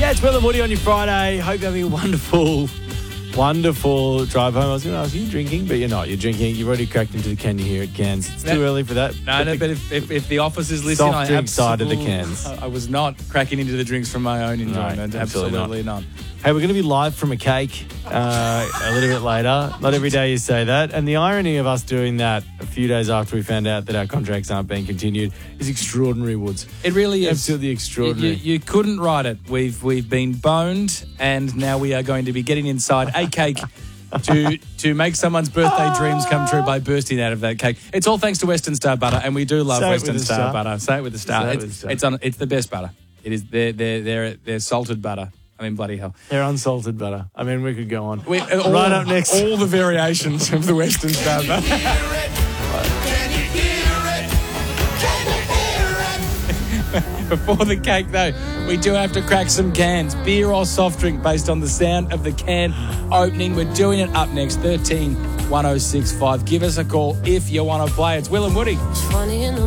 Yeah, it's Will and Woody on your Friday. Hope you're having a wonderful drive home. I was going to ask you drinking, but you're not. You're drinking. You've already cracked into the can. You hear it cans. It's too early for that. No, but if the office is listening, soft drink side of the cans. I was not cracking into the drinks from my own enjoyment. No, absolutely not. Hey, we're going to be live from a cake a little bit later. Not every day you say that. And the irony of us doing that a few days after we found out that our contracts aren't being continued is extraordinary, Woods. It really is. Absolutely extraordinary. You couldn't write it. We've been boned, and now we are going to be getting inside a cake to make someone's birthday dreams come true by bursting out of that cake. It's all thanks to Western Star butter, and we do love Western Star butter. Say it with the star. It's the best butter. It is. They're salted butter. I mean, bloody hell. They're unsalted butter. I mean, we could go on. Right up next. All the variations of the Western Star butter. Can you hear it? Can you hear it? Before the cake, though, we do have to crack some cans. Beer or soft drink based on the sound of the can opening. We're doing it up next. 13 1065. Give us a call if you want to play. It's Will and Woody.